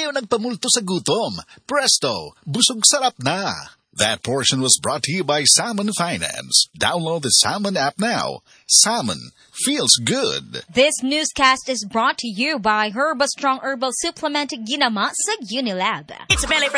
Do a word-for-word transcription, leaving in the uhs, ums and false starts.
ayaw nagpamulto sa gutom. Presto, busog sarap na. That portion was brought to you by Salmon Finance. Download the Salmon app now. Salmon feels good. This newscast is brought to you by Herba Strong Herbal Supplement Ginama sa Unilab. It's a belly